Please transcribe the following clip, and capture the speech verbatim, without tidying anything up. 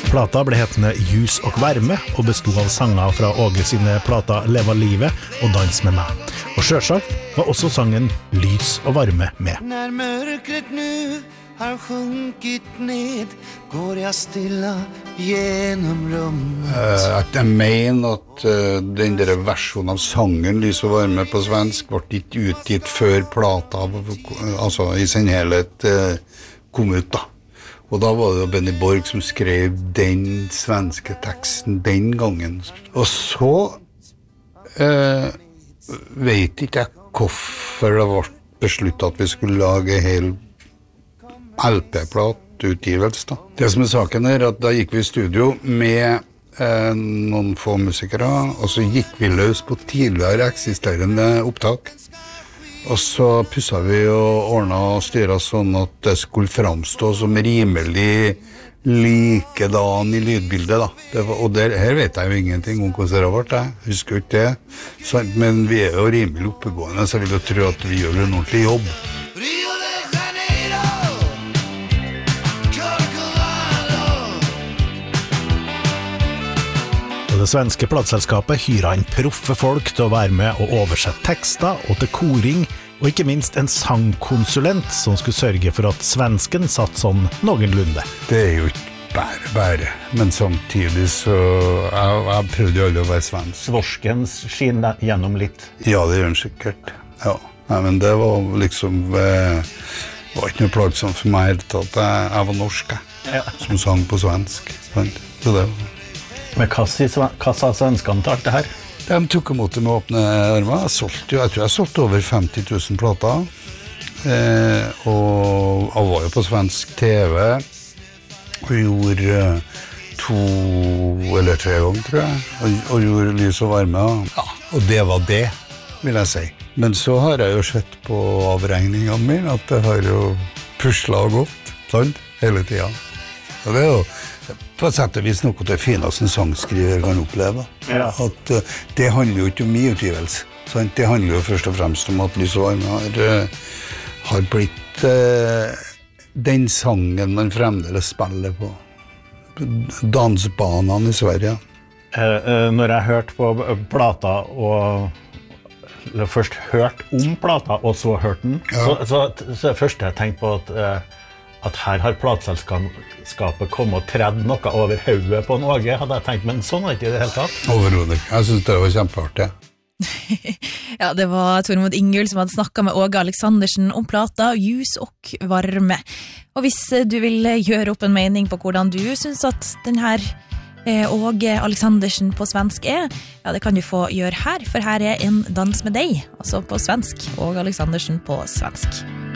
Plata ble hetende Ljus og Värme og bestod av sanger fra Åge sine plata Leva livet og Dans med meg. Og selvsagt var også sangen Lys og varme med. När mörkret nu har sjunkit ned går jag stilla genom rummet. Uh, at jeg mener at uh, den der versjonen av sangen Lys og varme på svensk ble ikke utgitt før plata, altså i sin helhet, uh, kom ut da. Og da var det jo Benny Borg som skrev den svenske teksten den gangen. Og så uh, vet ikke jeg hvorfor det ble besluttet at vi skulle lage hel L P-plat utgivelse da. Det som er saken er at da gikk vi i studio med eh, noen få musikere, og så gikk vi løs på tidligere eksisterende opptak. Og så pusset vi og ordnet og styret sånn at det skulle framstå som rimelig likedan i lydbildet da. Det var, og der, her vet jeg jo ingenting om hvordan det har vært, jeg husker ikke det. Så, men vi er jo rimelig oppegående, så jeg vil jo tro at vi gjør en ordentlig jobb. Det svenske plateselskapet hyret inn proffe folk til å være med og oversette tekster og til koring, og ikke minst en sangkonsulent som skulle sørge for at svensken satt sånn noenlunde. Det er jo ikke bare, bare, men samtidig så jeg, jeg prøvde jo aldri å være svensk. Svorsken skinner gjennom litt. Ja, det gjør den sikkert. Ja, Nei, men det var liksom, det var ikke noe plagsomt for meg helt at jeg, jeg var norsk, jeg, ja. Som sang på svensk. Sant? Så det var... Men hva sa svenskene til alt det her? De tok imot det med åpne armer. Jeg solgte jo, jeg tror jeg solgte over femti tusen plater. Eh, og jeg var jo på svensk T V og gjorde to eller tre ganger, tror jeg. Og, og gjorde Lys og varme. Ja, og det var det, vil jeg si. Men så har jeg jo sett på avregningene mine at det har jo puslet godt, sant? Hele tiden. Og det er jo på sett og vis noe det fineste en sangskriver kan oppleve. Ja. At uh, det handler jo ikke om min utgivelse. Sant? Det handler jo først og fremst om at Lys og varme har, uh, har blitt uh, den sangen man fremdeles spiller på dansbanene i Sverige. Uh, uh, når jeg hørte på plata og først hørt om plata og så hørt den, ja. så, så, så det første jeg tenkte på at uh, at her har plateselskapet kommet og tredd noe over hodet på en Åge, hadde jeg tenkt, men sånn var ikke det helt tatt. Overhodet. Jeg synes det var kjempeartig. Ja, det var Tormod Ingull som hadde snakket med Åge Aleksandersen om plata Ljus og varme. Og hvis du vil gjøre opp en mening på hvordan du synes at den her Åge Aleksandersen på svensk er, ja, det kan du få gjøre her, for her er En dans med deg, altså på svensk, Åge Aleksandersen på svensk.